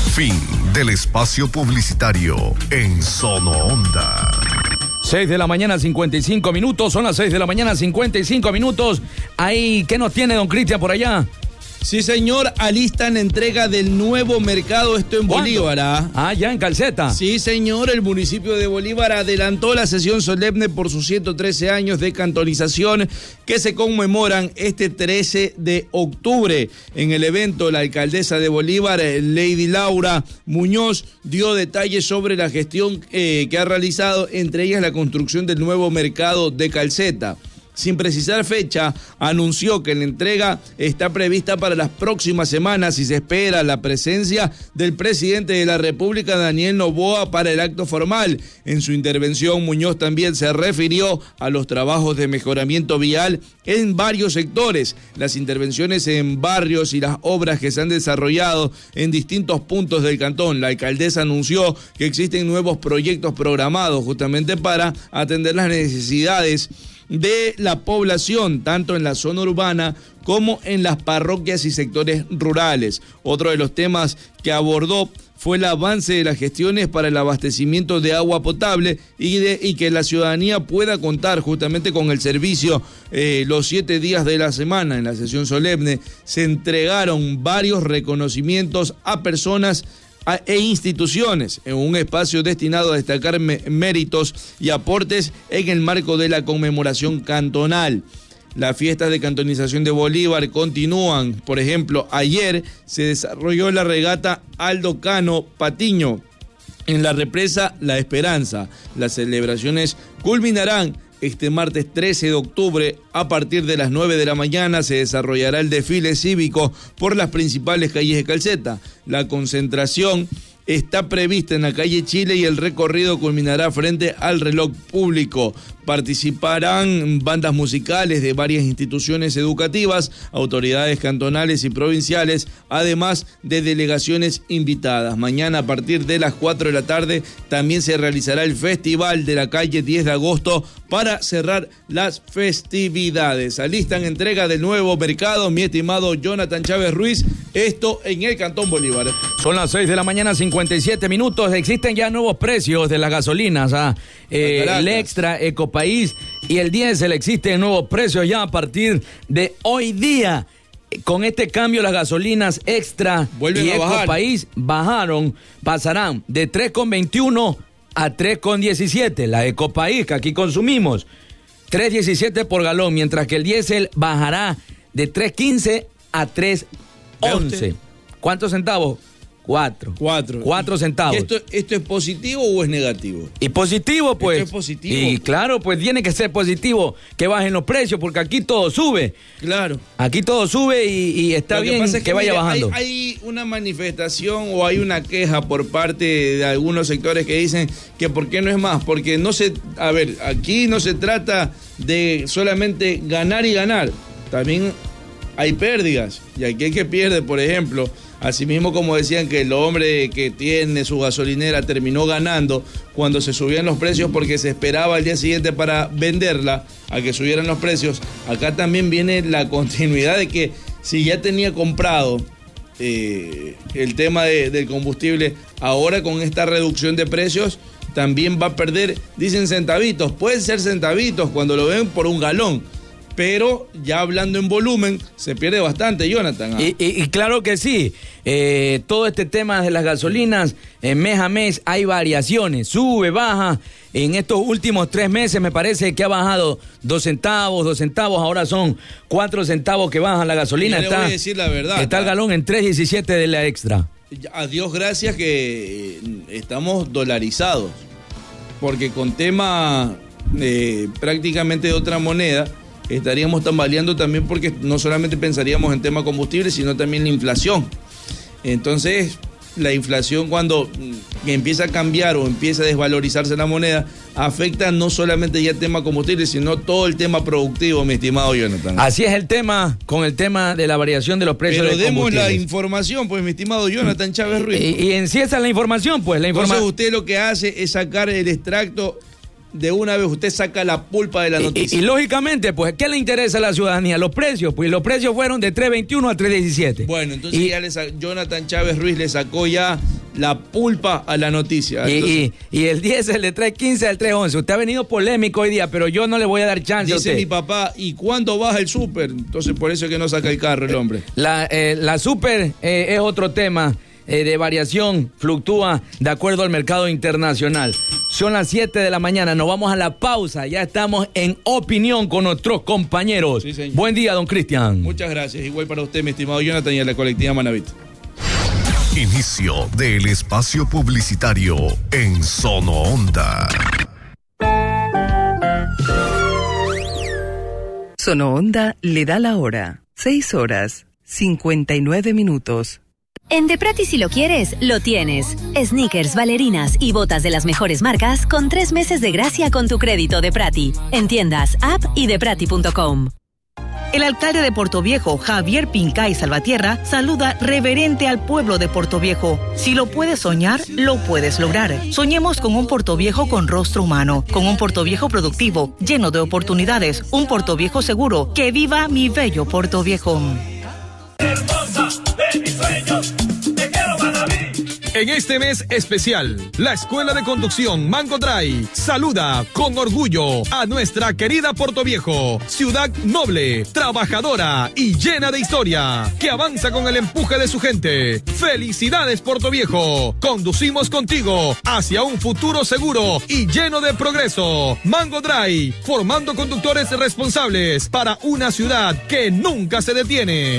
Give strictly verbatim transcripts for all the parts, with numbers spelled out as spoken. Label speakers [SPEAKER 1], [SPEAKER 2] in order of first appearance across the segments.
[SPEAKER 1] Fin del espacio publicitario en Sonoonda.
[SPEAKER 2] seis de la mañana, cincuenta y cinco minutos. Son las seis de la mañana, cincuenta y cinco minutos. Ahí, ¿qué nos tiene don Cristian por allá?
[SPEAKER 3] Sí, señor, alistan entrega del nuevo mercado, esto en
[SPEAKER 2] ¿Cuándo?
[SPEAKER 3] Bolívar. ¿ah?
[SPEAKER 2] Ah, ya en Calceta.
[SPEAKER 3] Sí, señor, el municipio de Bolívar adelantó la sesión solemne por sus ciento trece años de cantonización que se conmemoran este trece de octubre. En el evento, la alcaldesa de Bolívar, Lady Laura Muñoz, dio detalles sobre la gestión eh, que ha realizado, entre ellas la construcción del nuevo mercado de Calceta. Sin precisar fecha, anunció que la entrega está prevista para las próximas semanas y se espera la presencia del presidente de la República, Daniel Noboa, para el acto formal. En su intervención, Muñoz también se refirió a los trabajos de mejoramiento vial en varios sectores, las intervenciones en barrios y las obras que se han desarrollado en distintos puntos del cantón. La alcaldesa anunció que existen nuevos proyectos programados justamente para atender las necesidades de la población, tanto en la zona urbana como en las parroquias y sectores rurales. Otro de los temas que abordó fue el avance de las gestiones para el abastecimiento de agua potable y, de, y que la ciudadanía pueda contar justamente con el servicio eh, los siete días de la semana. En la sesión solemne se entregaron varios reconocimientos a personas e instituciones en un espacio destinado a destacar méritos y aportes en el marco de la conmemoración cantonal. Las fiestas de cantonización de Bolívar continúan. Por ejemplo, ayer se desarrolló la regata Aldo Cano Patiño en la represa La Esperanza. Las celebraciones culminarán este martes trece de octubre. A partir de las nueve de la mañana se desarrollará el desfile cívico por las principales calles de Calceta. La concentración está prevista en la calle Chile y el recorrido culminará frente al reloj público. Participarán bandas musicales de varias instituciones educativas, autoridades cantonales y provinciales, además de delegaciones invitadas. Mañana a partir de las cuatro de la tarde también se realizará el festival de la calle diez de agosto para cerrar las festividades. Alistan entrega del nuevo mercado, mi estimado Jonathan Chávez Ruiz, esto en el Cantón Bolívar.
[SPEAKER 2] Son las seis de la mañana, cincuenta y siete minutos. Existen ya nuevos precios de las gasolinas. ¿ah? Eh, el Extra, Ecopaís y el diésel existen nuevos precios ya a partir de hoy día. Con este cambio, las gasolinas Extra
[SPEAKER 3] Vuelven
[SPEAKER 2] y
[SPEAKER 3] a bajar.
[SPEAKER 2] Ecopaís bajaron, pasarán de tres con veintiuno a tres con diecisiete. La Ecopaís, que aquí consumimos, tres diecisiete por galón, mientras que el diésel bajará de tres quince a tres once. ¿Cuántos centavos? Cuatro.
[SPEAKER 3] Cuatro.
[SPEAKER 2] Cuatro centavos.
[SPEAKER 3] ¿Esto, ¿Esto es positivo o es negativo?
[SPEAKER 2] Y positivo, pues.
[SPEAKER 3] Esto es positivo.
[SPEAKER 2] Y claro, pues tiene que ser positivo que bajen los precios, porque aquí todo sube.
[SPEAKER 3] Claro.
[SPEAKER 2] Aquí todo sube y, y está
[SPEAKER 3] Lo que
[SPEAKER 2] bien
[SPEAKER 3] pasa
[SPEAKER 2] que,
[SPEAKER 3] es que,
[SPEAKER 2] vaya
[SPEAKER 3] mire,
[SPEAKER 2] bajando.
[SPEAKER 3] Hay, hay una manifestación o hay una queja por parte de algunos sectores que dicen que por qué no es más, porque no se, a ver, aquí no se trata de solamente ganar y ganar, también hay pérdidas, y aquí hay que pierde, por ejemplo. Asimismo, como decían que el hombre que tiene su gasolinera terminó ganando cuando se subían los precios porque se esperaba al día siguiente para venderla a que subieran los precios. Acá también viene la continuidad de que si ya tenía comprado eh, el tema de, del combustible, ahora con esta reducción de precios también va a perder, dicen centavitos, pueden ser centavitos cuando lo ven por un galón. Pero ya hablando en volumen, se pierde bastante, Jonathan. ¿ah?
[SPEAKER 2] Y, y, y claro que sí, eh, todo este tema de las gasolinas, eh, mes a mes hay variaciones, sube, baja. En estos últimos tres meses me parece que ha bajado dos centavos, dos centavos, ahora son cuatro centavos que bajan la gasolina.
[SPEAKER 3] Yo le
[SPEAKER 2] está,
[SPEAKER 3] voy a decir la verdad.
[SPEAKER 2] Está el galón en tres diecisiete de la Extra.
[SPEAKER 3] A Dios gracias que eh, estamos dolarizados, porque con tema eh, prácticamente de otra moneda, estaríamos tambaleando también, porque no solamente pensaríamos en tema combustible, sino también la inflación. Entonces, la inflación cuando empieza a cambiar o empieza a desvalorizarse la moneda, afecta no solamente ya el tema combustible, sino todo el tema productivo, mi estimado Jonathan.
[SPEAKER 2] Así es el tema, con el tema de la variación de los precios
[SPEAKER 3] Pero
[SPEAKER 2] de
[SPEAKER 3] demos
[SPEAKER 2] combustibles.
[SPEAKER 3] la información, pues, mi estimado Jonathan Chávez Ruiz.
[SPEAKER 2] Y, y en sí esa es la información, pues, la información.
[SPEAKER 3] Entonces usted lo que hace es sacar el extracto de una vez, usted saca la pulpa de la noticia.
[SPEAKER 2] Y, y, y lógicamente, pues, ¿qué le interesa a la ciudadanía? Los precios, pues los precios fueron de tres veintiuno a tres diecisiete.
[SPEAKER 3] Bueno, entonces
[SPEAKER 2] y,
[SPEAKER 3] ya le sa- Jonathan Chávez Ruiz le sacó ya la pulpa a la noticia.
[SPEAKER 2] Y,
[SPEAKER 3] Entonces,
[SPEAKER 2] y, y el diésel de tres quince al tres once. Usted ha venido polémico hoy día, pero yo no le voy a dar chance a
[SPEAKER 3] dice
[SPEAKER 2] usted.
[SPEAKER 3] mi papá, ¿y cuándo baja el súper? Entonces por eso es que no saca el carro el hombre.
[SPEAKER 2] La, eh, la super eh, es otro tema eh, de variación, fluctúa de acuerdo al mercado internacional. Son las siete de la mañana, nos vamos a la pausa, ya estamos en opinión con nuestros compañeros.
[SPEAKER 3] Sí, señor.
[SPEAKER 2] Buen día, don Cristian.
[SPEAKER 3] Muchas gracias, igual para usted, mi estimado Jonathan, y a la colectiva Manavit.
[SPEAKER 1] Inicio del espacio publicitario en Sono Onda.
[SPEAKER 4] Sono Onda le da la hora. seis horas, cincuenta y nueve minutos.
[SPEAKER 5] En De Prati, si lo quieres, lo tienes. Sneakers, bailarinas y botas de las mejores marcas con tres meses de gracia con tu crédito De Prati. En tiendas, app y deprati punto com.
[SPEAKER 6] El alcalde de Portoviejo, Javier Pincay Salvatierra, saluda reverente al pueblo de Portoviejo. Si lo puedes soñar, lo puedes lograr. Soñemos con un Portoviejo con rostro humano, con un Portoviejo productivo, lleno de oportunidades, un Portoviejo seguro. ¡Que viva mi bello Portoviejo!
[SPEAKER 7] Hermosa de mis sueños, te quiero para mí.
[SPEAKER 8] En este mes especial, la Escuela de Conducción Mango Drive saluda con orgullo a nuestra querida Portoviejo, ciudad noble, trabajadora y llena de historia, que avanza con el empuje de su gente. ¡Felicidades, Portoviejo! Conducimos contigo hacia un futuro seguro y lleno de progreso. Mango Drive, formando conductores responsables para una ciudad que nunca se detiene.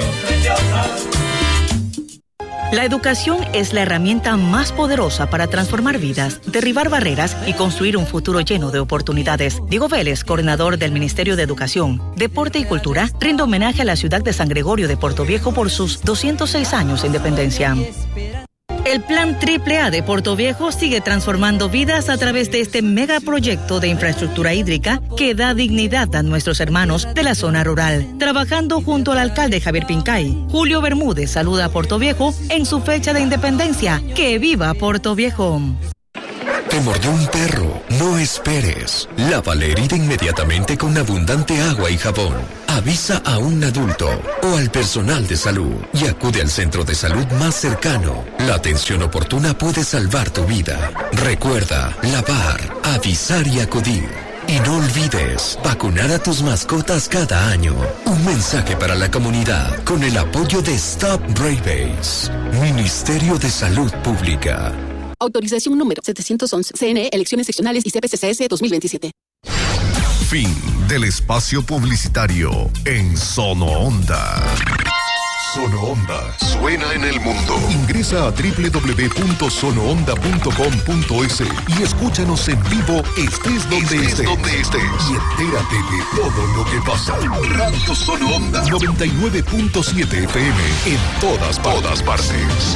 [SPEAKER 6] La educación es la herramienta más poderosa para transformar vidas, derribar barreras y construir un futuro lleno de oportunidades. Diego Vélez, coordinador del Ministerio de Educación, Deporte y Cultura, rinde homenaje a la ciudad de San Gregorio de Portoviejo por sus doscientos seis años de independencia. El Plan Triple A de Portoviejo sigue transformando vidas a través de este megaproyecto de infraestructura hídrica que da dignidad a nuestros hermanos de la zona rural. Trabajando junto al alcalde Javier Pincay, Julio Bermúdez saluda a Portoviejo en su fecha de independencia. ¡Que viva Portoviejo!
[SPEAKER 9] ¿Te mordió un perro? No esperes. Lava la herida inmediatamente con abundante agua y jabón. Avisa a un adulto o al personal de salud y acude al centro de salud más cercano. La atención oportuna puede salvar tu vida. Recuerda, lavar, avisar y acudir. Y no olvides, vacunar a tus mascotas cada año. Un mensaje para la comunidad con el apoyo de Stop Rabies. Ministerio de Salud Pública.
[SPEAKER 10] Autorización número setecientos once. C N E, Elecciones Seccionales y C P C C S dos mil veintisiete.
[SPEAKER 1] Fin del espacio publicitario en Sono Onda. Sono Onda suena en el mundo. Ingresa a doble u doble u doble u punto sono onda punto com punto es y escúchanos en vivo, estés donde estés, estés. Donde estés. Y entérate de todo lo que pasa. Radio Sono Onda noventa y nueve punto siete F M en todas, todas partes.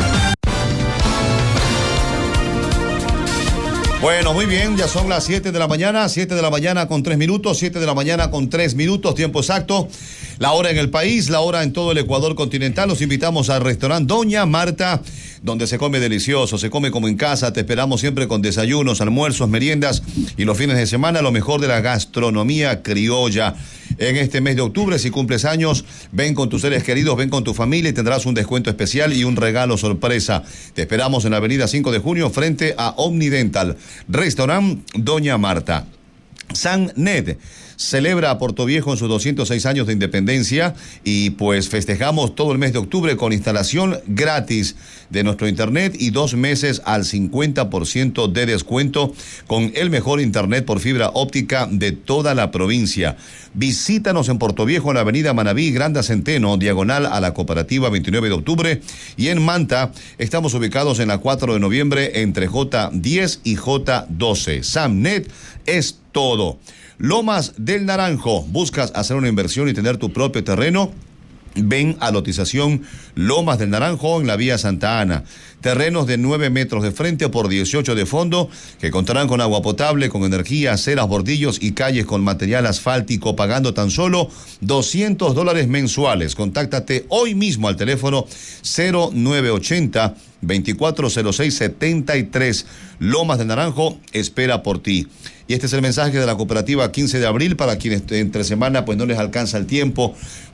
[SPEAKER 11] Bueno, muy bien, ya son las siete de la mañana, siete de la mañana con tres minutos, siete de la mañana con tres minutos, tiempo exacto. La hora en el país, la hora en todo el Ecuador continental. Los invitamos al restaurante Doña Marta, donde se come delicioso, se come como en casa. Te esperamos siempre con desayunos, almuerzos, meriendas y los fines de semana lo mejor de la gastronomía criolla. En este mes de octubre, si cumples años, ven con tus seres queridos, ven con tu familia y tendrás un descuento especial y un regalo sorpresa. Te esperamos en la avenida cinco de junio frente a Omnidental. Restaurante Doña Marta. SunNet celebra a Portoviejo en sus doscientos seis años de independencia y pues festejamos todo el mes de octubre con instalación gratis de nuestro internet y dos meses al cincuenta por ciento de descuento con el mejor internet por fibra óptica de toda la provincia. Visítanos en Portoviejo en la avenida Manabí, Granda Centeno, diagonal a la cooperativa veintinueve de octubre, y en Manta estamos ubicados en la cuatro de noviembre entre J diez y J doce. SunNet es todo. Lomas del Naranjo, ¿buscas hacer una inversión y tener tu propio terreno? Ven a lotización Lomas del Naranjo en la vía Santa Ana. Terrenos de nueve metros de frente por dieciocho de fondo que contarán con agua potable, con energía, aceras, bordillos y calles con material asfáltico, pagando tan solo doscientos dólares mensuales. Contáctate hoy mismo al teléfono cero nueve ochenta, veinticuatro cero seis, setenta y tres. Lomas del Naranjo espera por ti. Y este es el mensaje de la cooperativa quince de abril para quienes entre semana pues no les alcanza el tiempo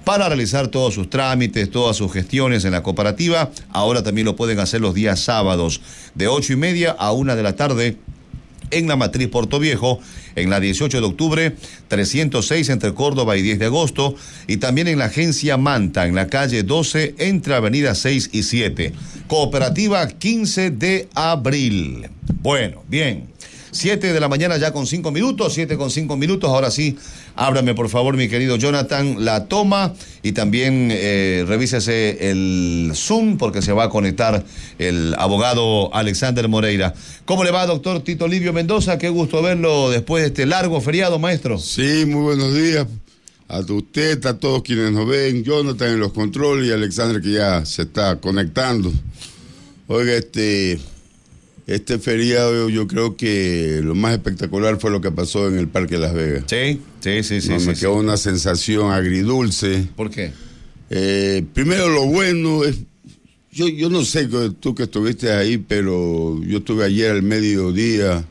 [SPEAKER 11] para realizar todos sus trámites, todas sus gestiones en la cooperativa. Ahora también lo pueden hacer los días sábados, de ocho y media a una de la tarde, en la matriz Puerto Viejo, en la dieciocho de octubre, trescientos seis entre Córdoba y diez de agosto, y también en la agencia Manta, en la calle doce, entre avenida seis y siete. Cooperativa quince de abril. Bueno, bien. siete de la mañana ya con cinco minutos, siete con cinco minutos. Ahora sí, ábrame por favor, mi querido Jonathan, la toma y también eh, revísese el Zoom porque se va a conectar el abogado Alexander Moreira. ¿Cómo le va, doctor Tito Livio Mendoza? Qué gusto verlo después de este largo feriado, maestro.
[SPEAKER 12] Sí, muy buenos días a usted, a todos quienes nos ven, Jonathan en los controles y Alexander que ya se está conectando. Oiga, este... Este feriado yo creo que lo más espectacular fue lo que pasó en el Parque Las Vegas.
[SPEAKER 11] Sí, sí, sí, sí.
[SPEAKER 12] No,
[SPEAKER 11] sí
[SPEAKER 12] me
[SPEAKER 11] sí,
[SPEAKER 12] quedó
[SPEAKER 11] sí.
[SPEAKER 12] una sensación agridulce.
[SPEAKER 11] ¿Por qué?
[SPEAKER 12] Eh, primero lo bueno es, yo, yo no sé tú que estuviste ahí, pero yo estuve ayer al mediodía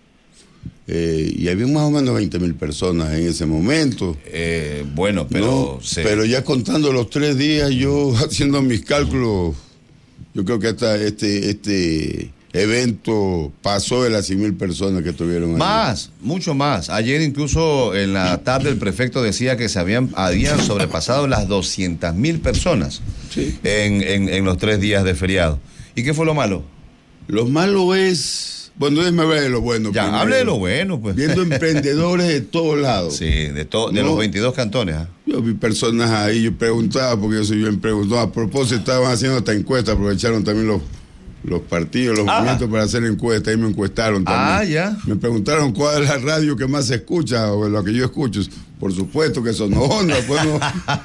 [SPEAKER 12] eh, y había más o menos veinte mil personas en ese momento.
[SPEAKER 11] Eh, bueno, pero...
[SPEAKER 12] ¿no?
[SPEAKER 11] Sí.
[SPEAKER 12] Pero ya contando los tres días, yo haciendo mis cálculos, yo creo que hasta este... este evento pasó de las cien mil personas que estuvieron ahí.
[SPEAKER 11] Más, mucho más. Ayer incluso en la tarde el prefecto decía que se habían, habían sobrepasado las doscientas mil personas
[SPEAKER 12] sí.
[SPEAKER 11] en, en, en los tres días de feriado. ¿Y qué fue lo malo?
[SPEAKER 12] Lo malo es... Bueno, déjeme hablar de lo bueno.
[SPEAKER 11] Ya,
[SPEAKER 12] primero.
[SPEAKER 11] hable de lo bueno, pues.
[SPEAKER 12] Viendo emprendedores de todos lados.
[SPEAKER 11] Sí, de, to, de
[SPEAKER 12] no,
[SPEAKER 11] los veintidós cantones. ¿eh?
[SPEAKER 12] Yo vi personas ahí, yo preguntaba, porque yo soy bien preguntado. A propósito, estaban haciendo esta encuesta, aprovecharon también los... los partidos, los ah. movimientos para hacer encuestas, ahí me encuestaron también.
[SPEAKER 11] Ah, ya.
[SPEAKER 12] Me preguntaron cuál es la radio que más se escucha, o lo que yo escucho. Por supuesto que Sono Onda, pues no.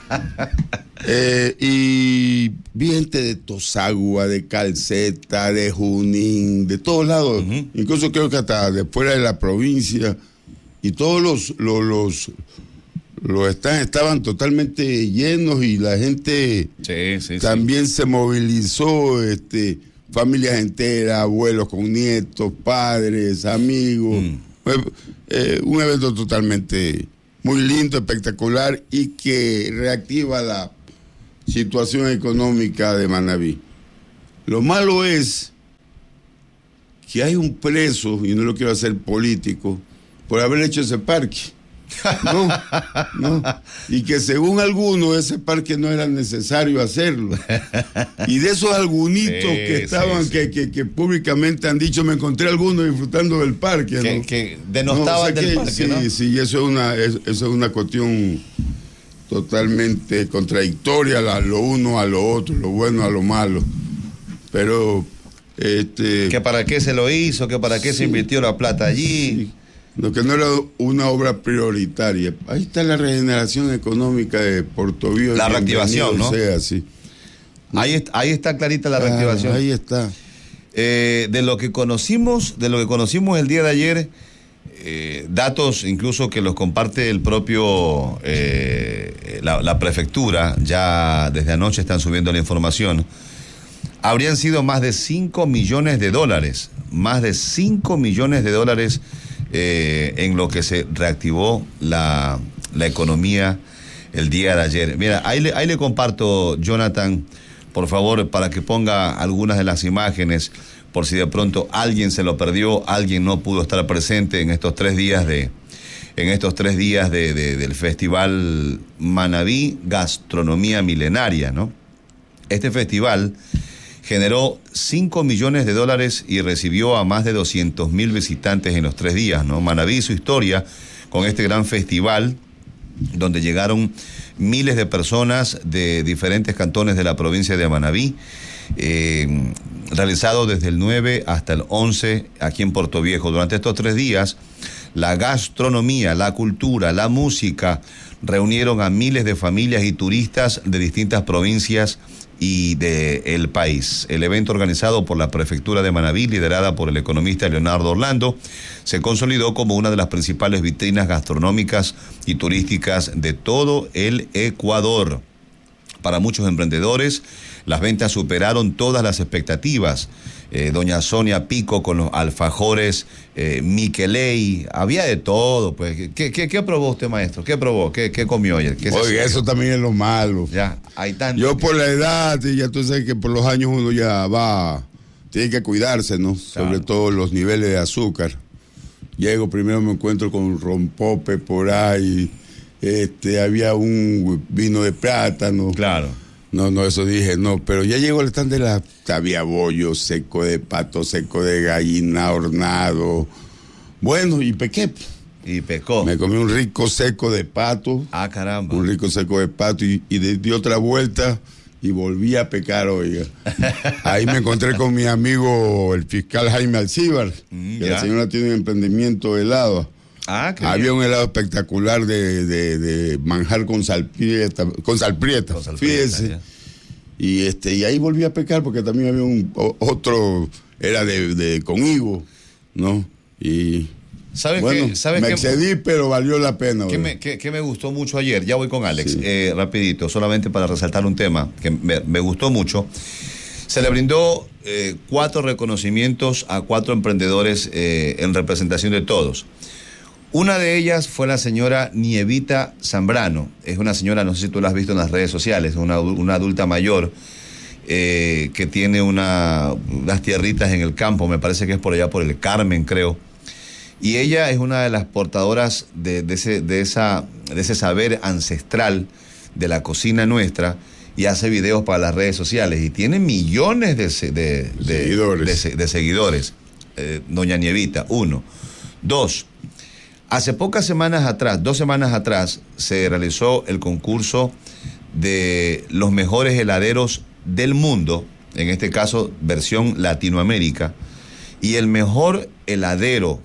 [SPEAKER 12] eh, y vi gente de Tosagua, de Calceta, de Junín, de todos lados, uh-huh. Incluso creo que hasta de fuera de la provincia, y todos los, los, los los stands estaban totalmente llenos y la gente
[SPEAKER 11] sí, sí,
[SPEAKER 12] también
[SPEAKER 11] sí.
[SPEAKER 12] se movilizó, este familias enteras, abuelos con nietos, padres, amigos. Mm. Eh, un evento totalmente muy lindo, espectacular y que reactiva la situación económica de Manabí. Lo malo es que hay un preso, y no lo quiero hacer político, por haber hecho ese parque. No, no. Y que según algunos ese parque no era necesario hacerlo. Y de esos algunitos sí, que estaban, sí, sí. Que, que, que públicamente han dicho, me encontré algunos disfrutando del parque.
[SPEAKER 11] Que,
[SPEAKER 12] ¿no?
[SPEAKER 11] que denostaban no, o sea del
[SPEAKER 12] que,
[SPEAKER 11] parque,
[SPEAKER 12] sí,
[SPEAKER 11] ¿no?
[SPEAKER 12] Sí, eso es una, es, eso es una cuestión totalmente contradictoria, a lo uno a lo otro, lo bueno a lo malo. Pero este
[SPEAKER 11] que para qué se lo hizo, que para qué sí, se invirtió la plata allí.
[SPEAKER 12] Sí. Lo que no era una obra prioritaria. Ahí está la regeneración económica de Portoviejo.
[SPEAKER 11] La reactivación, ¿no?
[SPEAKER 12] Sea, sí.
[SPEAKER 11] Ahí, está, ahí está clarita la reactivación.
[SPEAKER 12] Ah, ahí está.
[SPEAKER 11] Eh, de lo que conocimos, de lo que conocimos el día de ayer, eh, datos incluso que los comparte el propio, eh, la, la prefectura, ya desde anoche están subiendo la información, habrían sido más de cinco millones de dólares, más de cinco millones de dólares Eh, en lo que se reactivó la, la economía el día de ayer. Mira, ahí le, ahí le comparto, Jonathan, por favor, para que ponga algunas de las imágenes, por si de pronto alguien se lo perdió, alguien no pudo estar presente en estos tres días de, en estos tres días de, de, del Festival Manabí Gastronomía Milenaria, ¿no? Este festival generó cinco millones de dólares y recibió a más de doscientos mil visitantes en los tres días, ¿no? Manabí y su historia con este gran festival donde llegaron miles de personas de diferentes cantones de la provincia de Manabí, eh, realizado desde el nueve hasta el once aquí en Puerto Viejo. Durante estos tres días, la gastronomía, la cultura, la música reunieron a miles de familias y turistas de distintas provincias y del país. El evento, organizado por la prefectura de Manabí, liderada por el economista Leonardo Orlando, se consolidó como una de las principales vitrinas gastronómicas y turísticas de todo el Ecuador. para muchos emprendedores. Las ventas superaron todas las expectativas. Eh, doña Sonia Pico con los alfajores eh, Miqueley, había de todo. Pues. ¿Qué, qué, qué probó usted, maestro? ¿Qué probó? ¿Qué, qué comió ayer? ¿Qué
[SPEAKER 12] Oiga, eso también es lo malo.
[SPEAKER 11] Ya, hay tanto.
[SPEAKER 12] Yo por la edad, y ya tú sabes que por los años uno ya va, tiene que cuidarse, ¿no? Claro. Sobre todo los niveles de azúcar. Llego, primero me encuentro con un rompope por ahí, este, había un vino de plátano.
[SPEAKER 11] Claro.
[SPEAKER 12] No, no, eso dije, no, pero ya llegó el stand de la... Había bollo seco de pato, seco de gallina, hornado. Bueno, y pequé.
[SPEAKER 11] Y pecó.
[SPEAKER 12] Me comí un rico seco de pato.
[SPEAKER 11] Ah, caramba.
[SPEAKER 12] Un rico seco de pato y, y di, di otra vuelta y volví a pecar, oiga. Ahí me encontré con mi amigo, el fiscal Jaime Alcíbar, mm, que ya. La señora tiene un emprendimiento de helado.
[SPEAKER 11] Ah, qué
[SPEAKER 12] Había
[SPEAKER 11] bien.
[SPEAKER 12] un helado espectacular de, de, de manjar con salprieta, con salprieta, con salprieta fíjese. Ya. Y este y ahí volví a pecar porque también había un o, otro, era de, de con higo, ¿no? Y
[SPEAKER 11] ¿Sabes
[SPEAKER 12] bueno,
[SPEAKER 11] qué? ¿Sabes
[SPEAKER 12] me
[SPEAKER 11] qué?
[SPEAKER 12] excedí, pero valió la pena.
[SPEAKER 11] ¿Qué me, qué, qué me gustó mucho ayer? Ya voy con Alex, sí. eh, rapidito, solamente para resaltar un tema que me, me gustó mucho. Se le brindó eh, cuatro reconocimientos a cuatro emprendedores eh, en representación de todos. Una de ellas fue la señora Nievita Zambrano. Es una señora, no sé si tú la has visto en las redes sociales, una, una adulta mayor eh, que tiene una, unas tierritas en el campo, me parece que es por allá por el Carmen, creo. Y ella es una de las portadoras de, de, ese, de, esa, de ese saber ancestral de la cocina nuestra y hace videos para las redes sociales y tiene millones de, de, de seguidores. De, de seguidores. Eh, doña Nievita, uno. Dos. Hace pocas semanas atrás, dos semanas atrás, se realizó el concurso de los mejores heladeros del mundo, en este caso versión Latinoamérica, y el mejor heladero,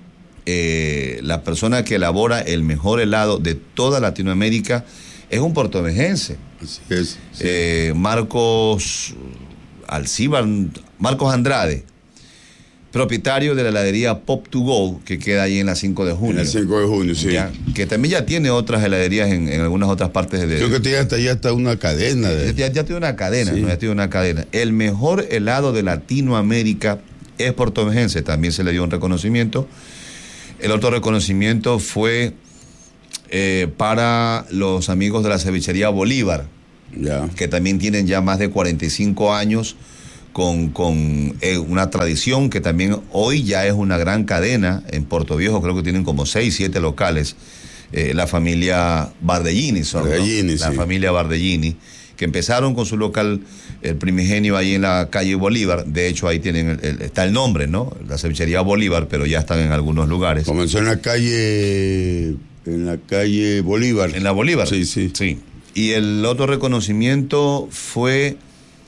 [SPEAKER 11] eh, la persona que elabora el mejor helado de toda Latinoamérica, es un puertovejense.
[SPEAKER 12] Así es. Sí.
[SPEAKER 11] Eh, Marcos Alcíbar, Marcos Andrade, propietario de la heladería Pop to Go, que queda ahí en la cinco de junio.
[SPEAKER 12] En la cinco de junio, sí.
[SPEAKER 11] Ya, que también ya tiene otras heladerías en, en algunas otras partes de...
[SPEAKER 12] Creo que tiene hasta, ya está una cadena. De...
[SPEAKER 11] Ya, ya tiene una cadena,
[SPEAKER 12] sí.
[SPEAKER 11] ¿no? Ya tiene una cadena. El mejor helado de Latinoamérica es puertovejense, también se le dio un reconocimiento. El otro reconocimiento fue eh, para los amigos de la cevichería Bolívar,
[SPEAKER 12] ya.
[SPEAKER 11] Que también tienen ya más de cuarenta y cinco años con, con eh, una tradición que también hoy ya es una gran cadena. En Puerto Viejo creo que tienen como seis, siete locales. Eh, la familia Bardellini son,
[SPEAKER 12] Bardellini,
[SPEAKER 11] ¿no?
[SPEAKER 12] sí.
[SPEAKER 11] La familia Bardellini, que empezaron con su local, el primigenio, ahí en la calle Bolívar. De hecho, ahí tienen el, el, está el nombre, ¿no? La cevichería Bolívar, pero ya están en algunos lugares.
[SPEAKER 12] Comenzó en la calle, en la calle Bolívar.
[SPEAKER 11] En la Bolívar.
[SPEAKER 12] Sí, sí.
[SPEAKER 11] Sí. Y el otro reconocimiento fue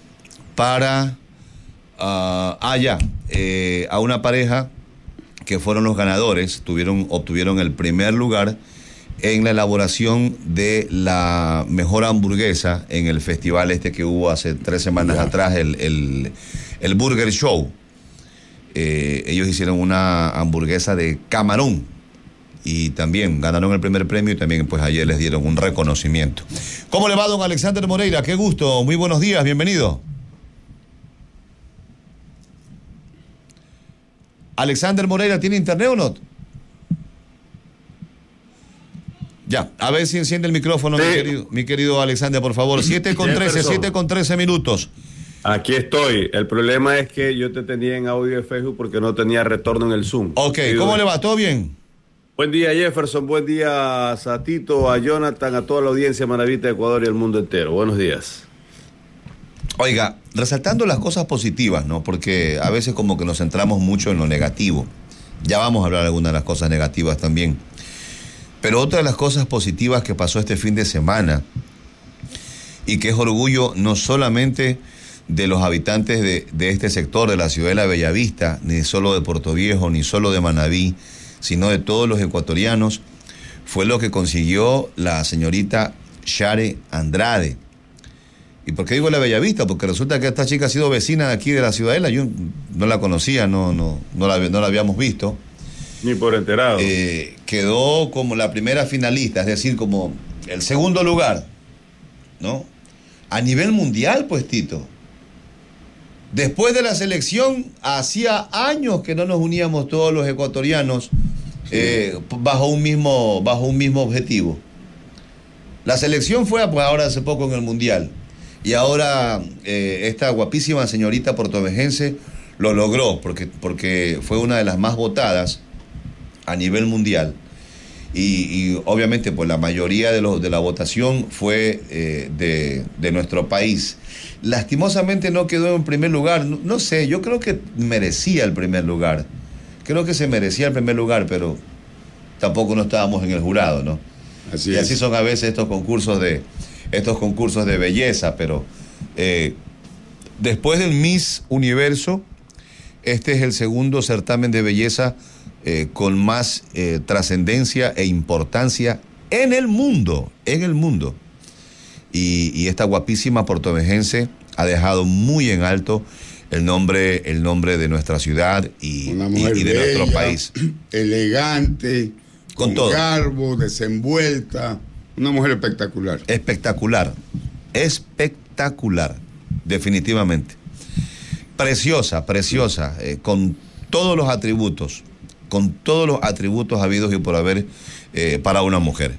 [SPEAKER 11] para, uh, ah, ya, eh, a una pareja que fueron los ganadores, tuvieron, obtuvieron el primer lugar en la elaboración de la mejor hamburguesa en el festival este que hubo hace tres semanas ya. atrás, el, el, el Burger Show. Eh, ellos hicieron una hamburguesa de camarón y también ganaron el primer premio y también pues ayer les dieron un reconocimiento. ¿Cómo le va, don Alexander Moreira? Qué gusto, muy buenos días, bienvenido. Alexander Moreira, ¿tiene internet o no? Ya, a ver si enciende el micrófono, sí. mi querido, mi querido Alexander, por favor. siete con trece, siete con trece minutos.
[SPEAKER 13] Aquí estoy. El problema es que yo te tenía en audio de Facebook porque no tenía retorno en el Zoom.
[SPEAKER 11] Ok, ¿cómo bien. le va? ¿Todo bien?
[SPEAKER 13] Buen día, Jefferson. Buen día a Satito, a Jonathan, a toda la audiencia Maravita de Ecuador y el mundo entero. Buenos días.
[SPEAKER 11] Oiga, resaltando las cosas positivas, ¿no? Porque a veces como que nos centramos mucho en lo negativo. Ya vamos a hablar de algunas de las cosas negativas también. Pero otra de las cosas positivas que pasó este fin de semana y que es orgullo no solamente de los habitantes de, de este sector, de la ciudad de La Bellavista, ni solo de Puerto Viejo, ni solo de Manabí, sino de todos los ecuatorianos, fue lo que consiguió la señorita Share Andrade. ¿Y por qué digo La Bellavista? Porque resulta que esta chica ha sido vecina de aquí de la Ciudadela. Yo no la conocía, no, no, no, la, no la habíamos visto.
[SPEAKER 13] Ni por enterado.
[SPEAKER 11] Eh, quedó como la primera finalista, es decir, como el segundo lugar, ¿no? A nivel mundial, pues, Tito. Después de la selección, hacía años que no nos uníamos todos los ecuatorianos eh, bajo un mismo, bajo un mismo objetivo. La selección fue pues, ahora hace poco en el mundial. Y ahora eh, esta guapísima señorita portovejense lo logró, porque, porque fue una de las más votadas a nivel mundial. Y, y obviamente pues la mayoría de, lo, de la votación fue eh, de, de nuestro país. Lastimosamente no quedó en primer lugar. No, no sé, yo creo que merecía el primer lugar. Creo que se merecía el primer lugar, pero tampoco no estábamos en el jurado, ¿no? Así y es. Así son a veces estos concursos de, estos concursos de belleza, pero eh, después del Miss Universo, este es el segundo certamen de belleza eh, con más eh, trascendencia e importancia en el mundo, en el mundo. Y, y esta guapísima portovejense ha dejado muy en alto el nombre, el nombre de nuestra ciudad y,
[SPEAKER 12] Una mujer
[SPEAKER 11] y, y de
[SPEAKER 12] bella,
[SPEAKER 11] nuestro país.
[SPEAKER 12] Elegante,
[SPEAKER 11] con, con
[SPEAKER 12] todo. Garbo, desenvuelta. Una mujer espectacular.
[SPEAKER 11] Espectacular. Espectacular. Definitivamente. Preciosa, preciosa. Eh, con todos los atributos. Con todos los atributos habidos y por haber eh, para una mujer.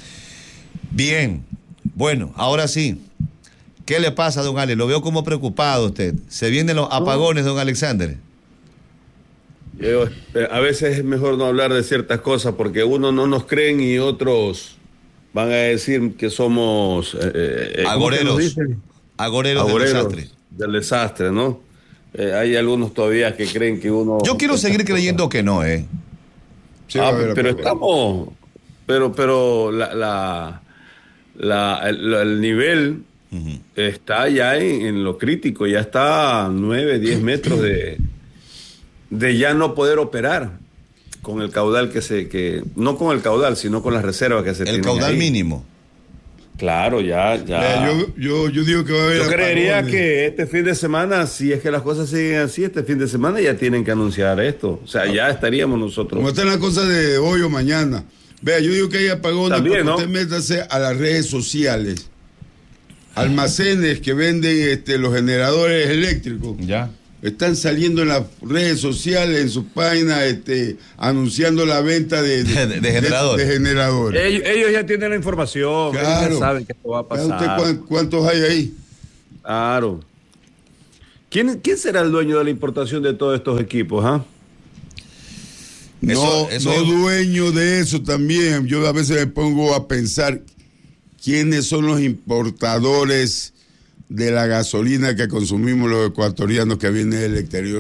[SPEAKER 11] Bien. Bueno, ahora sí. ¿Qué le pasa, don Ale? Lo veo como preocupado usted. ¿Se vienen los apagones, don Alexander?
[SPEAKER 13] Yo, eh, a veces es mejor no hablar de ciertas cosas porque unos no nos creen y otros van a decir que somos... Eh, eh,
[SPEAKER 11] agoreros. Agoreros,
[SPEAKER 13] agoreros
[SPEAKER 11] del desastre.
[SPEAKER 13] Del desastre, ¿no? Eh, hay algunos todavía que creen que uno...
[SPEAKER 11] Yo quiero seguir creyendo que no, ¿eh?
[SPEAKER 13] Sí, ah, pero, pero estamos... Pero, pero la... la La, el, el nivel uh-huh. está ya en, en lo crítico, ya está a nueve, diez metros de, de ya no poder operar con el caudal que se, que no con el caudal, sino con las reservas que se tienen.
[SPEAKER 11] El caudal
[SPEAKER 13] ahí.
[SPEAKER 11] Mínimo.
[SPEAKER 13] Claro, ya, ya.
[SPEAKER 12] Yo, yo, yo digo que va a haber.
[SPEAKER 13] Yo creería
[SPEAKER 12] apagones.
[SPEAKER 13] que este fin de semana, si es que las cosas siguen así, este fin de semana ya tienen que anunciar esto. O sea, ah. ya estaríamos nosotros.
[SPEAKER 12] Como están las cosas de hoy o mañana. Vea, yo digo que hay apagones,
[SPEAKER 13] También,
[SPEAKER 12] pero
[SPEAKER 13] ¿no?
[SPEAKER 12] usted métase a las redes sociales. Almacenes que venden este, los generadores eléctricos.
[SPEAKER 11] Ya.
[SPEAKER 12] Están saliendo en las redes sociales, en sus páginas, este, anunciando la venta de, de,
[SPEAKER 11] de, de generadores.
[SPEAKER 12] De, de generadores.
[SPEAKER 13] Ellos, ellos ya tienen la información,
[SPEAKER 12] claro.
[SPEAKER 13] ellos ya saben que esto va a pasar.
[SPEAKER 12] ¿Usted cuántos hay ahí?
[SPEAKER 13] Claro. ¿Quién, ¿Quién será el dueño de la importación de todos estos equipos, ah? ¿eh?
[SPEAKER 12] No,
[SPEAKER 11] eso, eso
[SPEAKER 12] no
[SPEAKER 11] es...
[SPEAKER 12] dueño de eso también. Yo a veces me pongo a pensar quiénes son los importadores de la gasolina que consumimos los ecuatorianos que viene del exterior.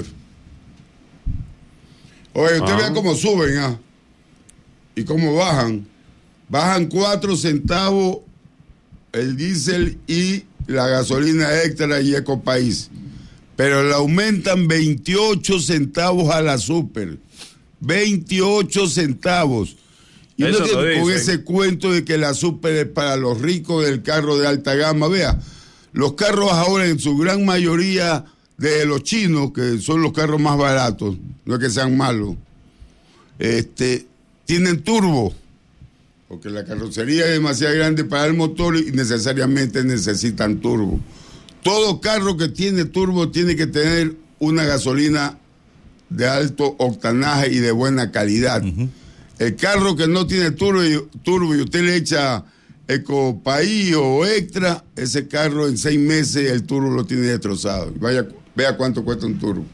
[SPEAKER 12] Oye, usted ah. vea cómo suben, ¿ah? Y cómo bajan. Bajan cuatro centavos el diésel y la gasolina extra y Ecopaís. Pero le aumentan veintiocho centavos a la super. veintiocho centavos. Y uno tiene con ese cuento de que la super es para los ricos del carro de alta gama. Vea, los carros ahora en su gran mayoría de los chinos, que son los carros más baratos, no es que sean malos, este, tienen turbo, porque la carrocería es demasiado grande para el motor y necesariamente necesitan turbo. Todo carro que tiene turbo tiene que tener una gasolina de alto octanaje y de buena calidad. Uh-huh. El carro que no tiene turbo y, turbo y usted le echa Ecopaís o Extra, ese carro en seis meses el turbo lo tiene destrozado. Vaya, vea cuánto cuesta un turbo.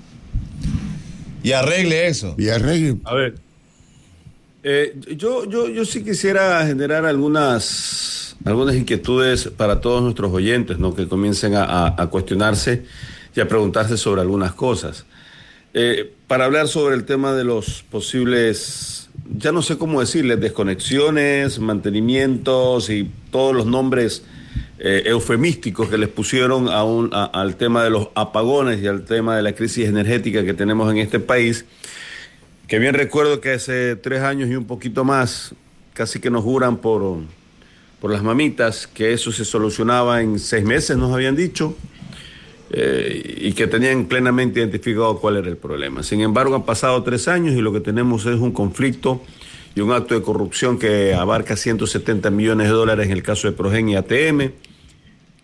[SPEAKER 11] Y arregle eso.
[SPEAKER 12] Y arregle.
[SPEAKER 13] A ver, eh, yo, yo, yo sí quisiera generar algunas, algunas inquietudes para todos nuestros oyentes, ¿no? Que comiencen a, a, a cuestionarse y a preguntarse sobre algunas cosas. Eh, para hablar sobre el tema de los posibles, ya no sé cómo decirles, desconexiones, mantenimientos y todos los nombres eh, eufemísticos que les pusieron a un, a, al tema de los apagones y al tema de la crisis energética que tenemos en este país, que bien recuerdo que hace tres años y un poquito más, casi que nos juran por, por las mamitas que eso se solucionaba en seis meses, nos habían dicho. Eh, y que tenían plenamente identificado cuál era el problema. Sin embargo, han pasado tres años y lo que tenemos es un conflicto y un acto de corrupción que abarca ciento setenta millones de dólares en el caso de Progen y A T M.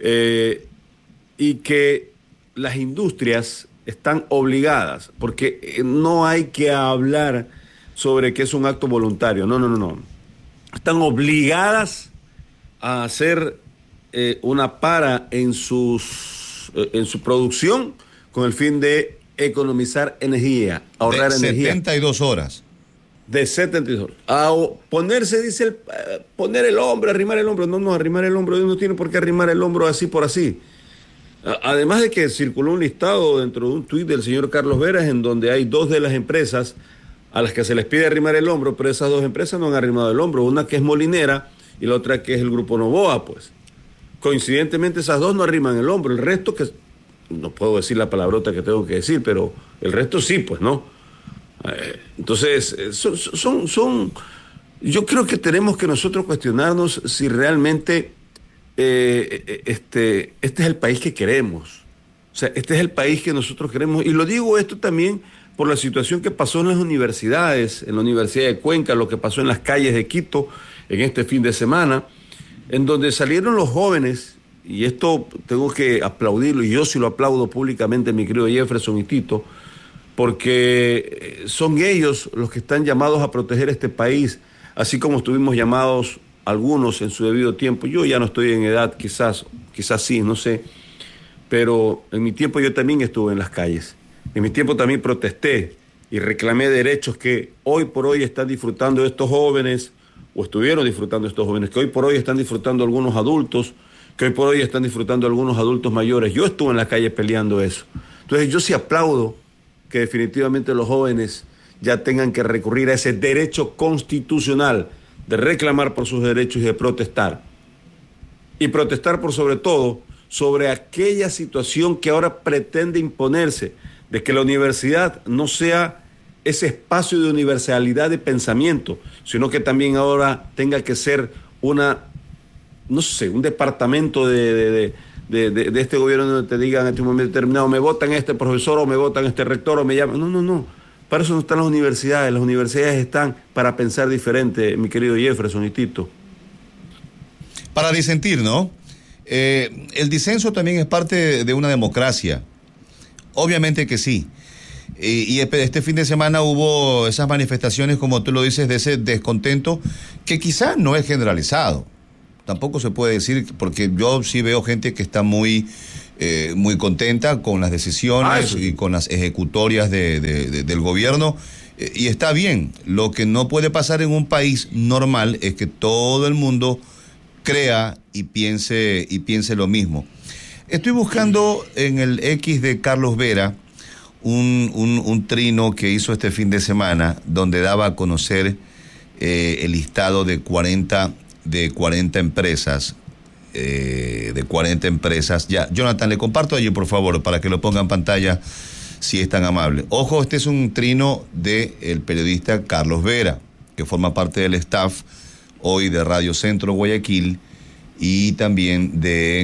[SPEAKER 13] eh, y que las industrias están obligadas, porque no hay que hablar sobre que es un acto voluntario, no, no, no, no. Están obligadas a hacer eh, una para en, sus, eh, en su producción con el fin de economizar energía, ahorrar
[SPEAKER 11] de
[SPEAKER 13] energía.
[SPEAKER 11] setenta y dos horas.
[SPEAKER 13] De setenta y dos horas. A ponerse, dice, el, poner el hombro, arrimar el hombro. No, no, arrimar el hombro, no tiene por qué arrimar el hombro así por así. Además de que circuló un listado dentro de un tuit del señor Carlos Veras en donde hay dos de las empresas a las que se les pide arrimar el hombro, pero esas dos empresas no han arrimado el hombro, una que es Molinera y la otra que es el Grupo Novoa, pues. Coincidentemente esas dos no arriman el hombro, el resto que, no puedo decir la palabrota que tengo que decir, pero el resto sí, pues, ¿no? Eh, entonces, son, son, son, yo creo que tenemos que nosotros cuestionarnos si realmente Eh, este, este es el país que queremos. O sea, este es el país que nosotros queremos. Y lo digo esto también por la situación que pasó en las universidades, en la Universidad de Cuenca, lo que pasó en las calles de Quito en este fin de semana, en donde salieron los jóvenes, y esto tengo que aplaudirlo, y yo sí lo aplaudo públicamente, mi querido Jefferson y Tito, porque son ellos los que están llamados a proteger este país, así como estuvimos llamados algunos en su debido tiempo. Yo ya no estoy en edad, quizás, quizás sí, no sé, pero en mi tiempo yo también estuve en las calles. En mi tiempo también protesté y reclamé derechos que hoy por hoy están disfrutando estos jóvenes, o estuvieron disfrutando estos jóvenes, que hoy por hoy están disfrutando algunos adultos, que hoy por hoy están disfrutando algunos adultos mayores. Yo estuve en la calle peleando eso. Entonces yo sí aplaudo que definitivamente los jóvenes ya tengan que recurrir a ese derecho constitucional de reclamar por sus derechos y de protestar. Y protestar por sobre todo sobre aquella situación que ahora pretende imponerse, de que la universidad no sea ese espacio de universalidad de pensamiento, sino que también ahora tenga que ser una, no sé, un departamento de, de, de, de, de, de este gobierno donde te digan en este momento determinado, me votan este profesor o me votan este rector o me llaman. No, no, no. Para eso no están las universidades. Las universidades están para pensar diferente, mi querido Jefferson y Tito.
[SPEAKER 11] Para disentir, ¿no? Eh, el disenso también es parte de una democracia. Obviamente que sí. Y, y este fin de semana hubo esas manifestaciones, como tú lo dices, de ese descontento que quizás no es generalizado. Tampoco se puede decir, porque yo sí veo gente que está muy... Eh, muy contenta con las decisiones ah, y con las ejecutorias de, de, de, del gobierno, eh, y está bien. Lo que no puede pasar en un país normal es que todo el mundo crea y piense y piense lo mismo. Estoy buscando en el X de Carlos Vera un, un, un trino que hizo este fin de semana donde daba a conocer eh, el listado de cuarenta, de cuarenta empresas. Eh, de cuarenta empresas. Ya, Jonathan, le comparto allí, por favor, para que lo ponga en pantalla, si es tan amable. Ojo, este es un trino del periodista Carlos Vera, que forma parte del staff hoy de Radio Centro Guayaquil y también de...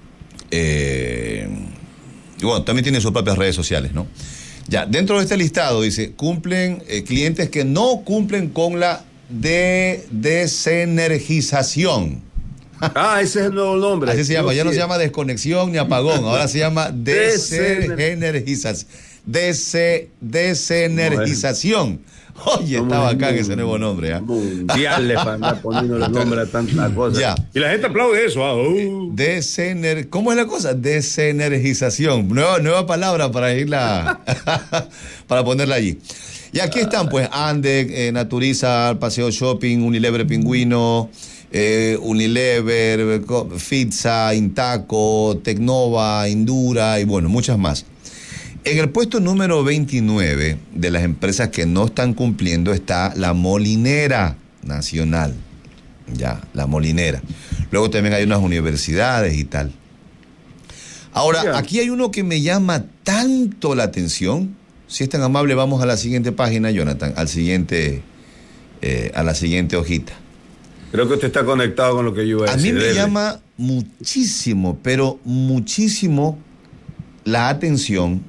[SPEAKER 11] Eh, y bueno, también tiene sus propias redes sociales, ¿no? Ya, dentro de este listado dice, cumplen eh, clientes que no cumplen con la de desenergización.
[SPEAKER 13] Ah, ese es el nuevo nombre.
[SPEAKER 11] Así se llama, ya no se llama desconexión ni apagón, ahora se llama desenergización. Dese, desenergización. Oye, está bacán ese nuevo nombre. ¿eh?
[SPEAKER 13] Mundial le van a andar poniéndole nombre a tantas cosas.
[SPEAKER 11] Ya.
[SPEAKER 13] Y la gente aplaude eso. ¿ah? Uh.
[SPEAKER 11] Desener, ¿Cómo es la cosa? Desenergización. Nueva, nueva palabra para irla, para ponerla allí. Y aquí están, pues, Andec, eh, Naturiza, Paseo Shopping, Unilever Pingüino, Eh, Unilever, Fitza, Intaco, Tecnova, Indura y bueno, muchas más. En el puesto número veintinueve de las empresas que no están cumpliendo está la Molinera Nacional. Ya, la Molinera. Luego también hay unas universidades y tal. Ahora, yeah. Aquí hay uno que me llama tanto la atención. Si es tan amable, vamos a la siguiente página, Jonathan, al siguiente, eh, a la siguiente hojita.
[SPEAKER 13] Creo que usted está conectado con lo que yo iba a decir.
[SPEAKER 11] A mí me
[SPEAKER 13] Dele.
[SPEAKER 11] llama muchísimo, pero muchísimo la atención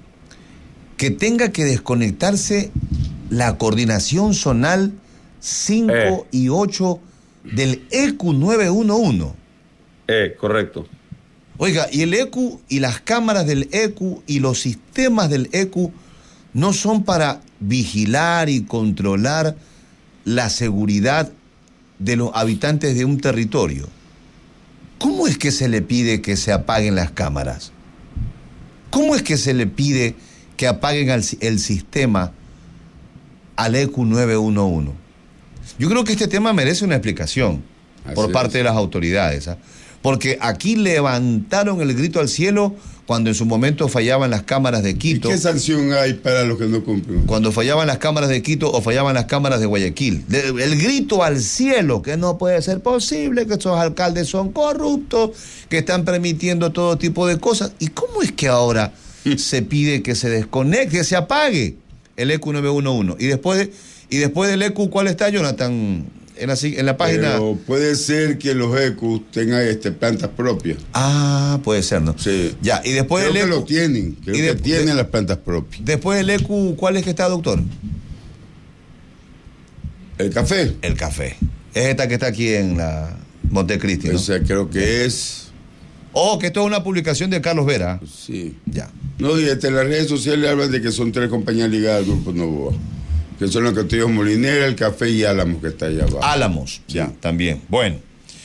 [SPEAKER 11] que tenga que desconectarse la coordinación zonal cinco eh. y ocho del E Q nueve uno uno.
[SPEAKER 13] Eh, correcto.
[SPEAKER 11] Oiga, y el E Q U y las cámaras del E Q U y los sistemas del E Q U no son para vigilar y controlar la seguridad de los habitantes de un territorio. ¿Cómo es que se le pide que se apaguen las cámaras? ¿Cómo es que se le pide que apaguen el, el sistema al E Q U nueve uno uno? Yo creo que este tema merece una explicación Así por parte es. de las autoridades, ¿eh? Porque aquí levantaron el grito al cielo cuando en su momento fallaban las cámaras de Quito.
[SPEAKER 12] ¿Y qué sanción hay para los que no cumplen?
[SPEAKER 11] Cuando fallaban las cámaras de Quito o fallaban las cámaras de Guayaquil. De, el grito al cielo, que no puede ser posible, que estos alcaldes son corruptos, que están permitiendo todo tipo de cosas. ¿Y cómo es que ahora se pide que se desconecte, que se apague el E Q U nueve uno uno? Y después, de, y después del E Q U, ¿cuál está, Jonathan? En la, en la página.
[SPEAKER 12] Pero puede ser que los E Q U tengan este, plantas propias.
[SPEAKER 11] Ah, puede ser, ¿no?
[SPEAKER 12] Sí.
[SPEAKER 11] Ya, y después
[SPEAKER 12] creo
[SPEAKER 11] del E Q U.
[SPEAKER 12] Que lo tienen, creo y de, que tienen de, las plantas propias.
[SPEAKER 11] Después del E Q U, ¿cuál es que está, doctor?
[SPEAKER 12] El café.
[SPEAKER 11] El café. Es esta que está aquí en la Montecristi, ¿no?
[SPEAKER 12] O sea, creo que es.
[SPEAKER 11] Oh, que esto es una publicación de Carlos Vera.
[SPEAKER 12] Sí.
[SPEAKER 11] Ya.
[SPEAKER 12] No, y este, en las redes sociales hablan de que son tres compañías ligadas al Grupo Novoa. Que son los castillos Molinera, el Café y Álamos, que está allá abajo.
[SPEAKER 11] Álamos, sí. Ya, también. Bueno.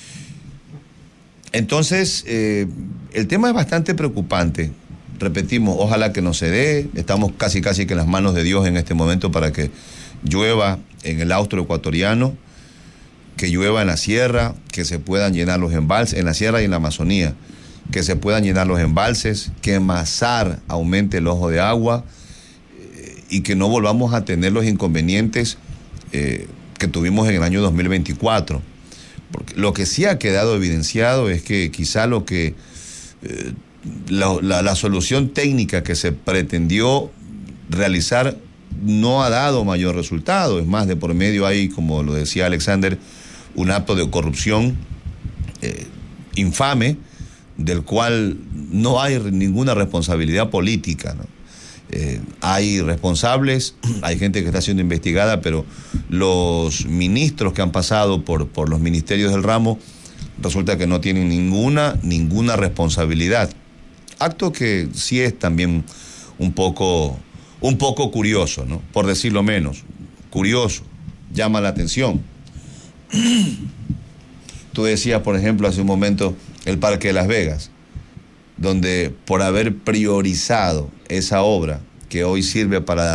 [SPEAKER 11] Entonces, eh, el tema es bastante preocupante. Repetimos, ojalá que no se dé. Estamos casi, casi que en las manos de Dios en este momento para que llueva en el austro ecuatoriano, que llueva en la sierra, que se puedan llenar los embalses, en la sierra y en la Amazonía, que se puedan llenar los embalses, que Mazar aumente el ojo de agua, y que no volvamos a tener los inconvenientes eh, que tuvimos en el año dos mil veinticuatro. Porque lo que sí ha quedado evidenciado es que quizá lo que eh, la, la, la solución técnica que se pretendió realizar no ha dado mayor resultado. Es más, de por medio hay, como lo decía Alexander, un acto de corrupción eh, infame, del cual no hay ninguna responsabilidad política, ¿no? Eh, hay responsables, hay gente que está siendo investigada, pero los ministros que han pasado por, por los ministerios del ramo resulta que no tienen ninguna, ninguna responsabilidad. Acto que sí es también un poco, un poco curioso, ¿no? Por decirlo menos. Curioso, llama la atención. Tú decías, por ejemplo, hace un momento, el Parque de Las Vegas, donde por haber priorizado esa obra que hoy sirve para